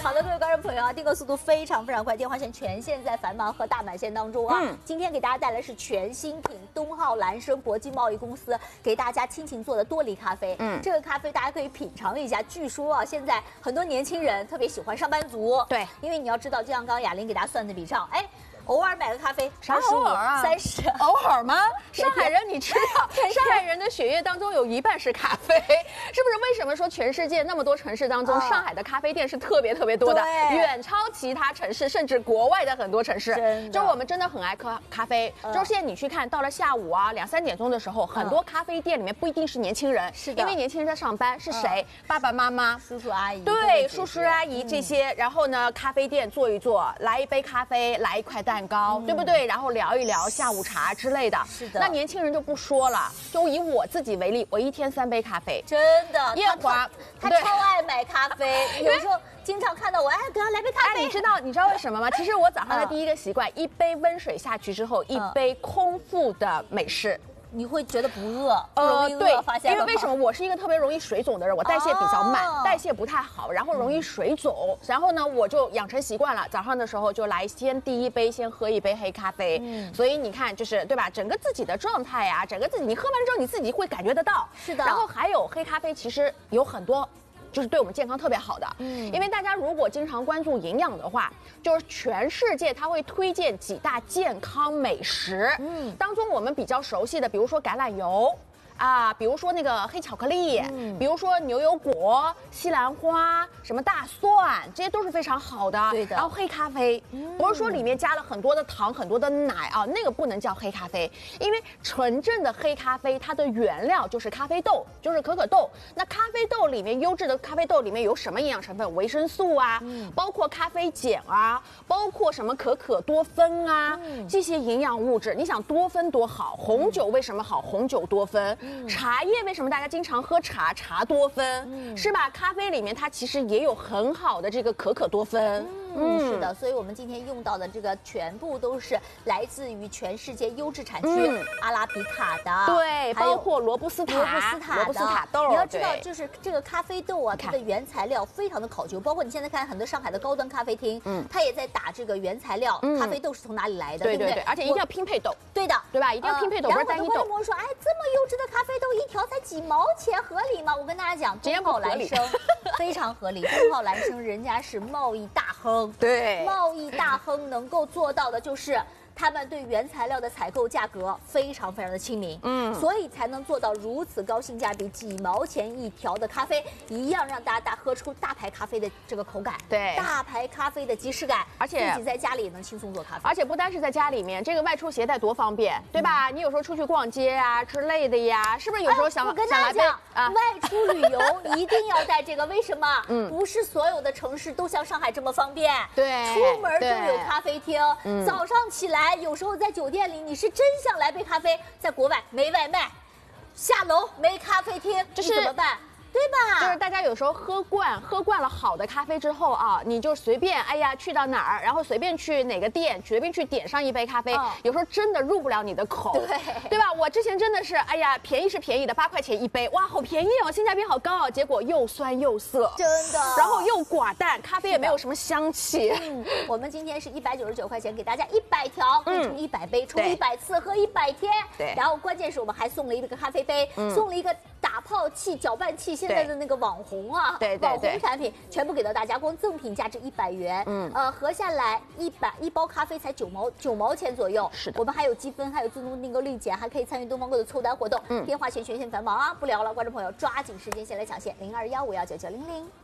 好的，各位观众朋友啊，订购速度非常快，电话线全线在繁忙和大满线当中啊。今天给大家带来是全新品东浩蓝生国际贸易公司给大家亲情做的多梨咖啡。这个咖啡大家可以品尝一下。据说啊，现在很多年轻人特别喜欢上班族，对，因为你要知道，就像刚刚雅玲给大家算的笔账，哎。偶尔买个咖啡， 啥偶尔啊 ？30， 偶尔吗？上海人，你知道，上海人的血液当中有一半是咖啡，是不是？为什么说全世界那么多城市当中，上海的咖啡店是特别多的，远超其他城市，甚至国外的很多城市。就我们真的很爱喝咖啡。就是现在你去看，到了下午啊2、3点钟的时候，很多咖啡店里面不一定是年轻人，是的，因为年轻人在上班，是谁？爸爸妈妈、 叔叔阿姨， 对，叔叔阿姨这些。然后呢，咖啡店坐一坐，来一杯咖啡，来一块蛋糕，对不对？然后聊一聊下午茶之类的。是的。那年轻人就不说了，就以我自己为例，我1天3杯咖啡， 真的。 夜华他超爱买咖啡，有时候经常看到我，哎，给他来杯咖啡。 哎，你知道为什么吗？其实我早上的第一个习惯，一杯温水下去之后，一杯空腹的美式。 你会觉得不饿，不容易饿，发现因为为什么？我是一个特别容易水肿的人，我代谢比较慢，代谢不太好，然后容易水肿，然后呢，我就养成习惯了，早上的时候就来第一杯先喝一杯黑咖啡，所以你看就是对吧？整个自己的状态啊，整个自己你喝完之后你自己会感觉得到，是的。然后还有黑咖啡，其实有很多。就是对我们健康特别好的，因为大家如果经常关注营养的话，就是全世界它会推荐几大健康美食，当中我们比较熟悉的，比如说橄榄油。啊，比如说那个黑巧克力，比如说牛油果、西兰花、什么大蒜，这些都是非常好的。对的。然后黑咖啡，不是说里面加了很多的糖、很多的奶啊，那个不能叫黑咖啡，因为纯正的黑咖啡它的原料就是咖啡豆，就是可可豆。那咖啡豆里面优质的咖啡豆里面有什么营养成分？维生素啊，包括咖啡碱啊，包括什么可可多酚啊，这些营养物质。你想多酚多好，红酒为什么好？红酒多酚。茶叶为什么大家经常喝茶？茶多酚，是吧？咖啡里面它其实也有很好的这个可可多酚。 是的，所以我们今天用到的这个全部都是来自于全世界优质产区，阿拉比卡的， 对，包括罗布斯塔豆。 你要知道，就是这个咖啡豆啊，它的原材料非常的考究，包括你现在看很多上海的高端咖啡厅，它也在打这个原材料，咖啡豆是从哪里来的，对不对？ 而且一定要拼配豆， 对的， 对吧？一定要拼配豆，不是单一豆。 然后很多观众说，哎，这么优质的咖啡豆一条才几毛钱，合理吗？我跟大家讲，东浩蓝生非常合理，东浩蓝生人家是贸易大亨， 对， 贸易大亨能够做到的就是。他们对原材料的采购价格非常的亲民，所以才能做到如此高性价比，几毛钱一条的咖啡，一样让大家喝出大牌咖啡的这个口感，对，大牌咖啡的即视感，而且自己在家里也能轻松做咖啡， 而且不单是在家里面，这个外出携带多方便，对吧？你有时候出去逛街啊之类的呀，是不是有时候想？ 我跟大家讲啊，外出旅游一定要带这个，为什么？不是所有的城市都像上海这么方便，对，出门就有咖啡厅，早上起来。有时候在酒店里，你是真想来杯咖啡，在国外没外卖，下楼没咖啡厅，这怎么办？对吧？ 就是大家有时候喝惯了好的咖啡之后啊，你就随便哎呀去到哪儿，然后随便去哪个店，随便去点上一杯咖啡，有时候真的入不了你的口，对吧？我之前真的是哎呀便宜是便宜的，8块钱一杯，哇好便宜哦，性价比好高哦，结果又酸又涩， 真的， 然后又寡淡，咖啡也没有什么香气。 我们今天是199块钱给大家100条，可以冲100杯，冲100次，喝100天。对，然后关键是我们还送了一个咖啡杯，送了一个打泡器、搅拌器。现在的那个网红啊，网红产品全部给到大家，光赠品价值100元，合下来一包咖啡才9毛钱左右。是的，我们还有积分，还有自动订购立减，还可以参与东方购的凑单活动。电话线全线繁忙啊，不聊了，观众朋友抓紧时间先来抢线，0215199900。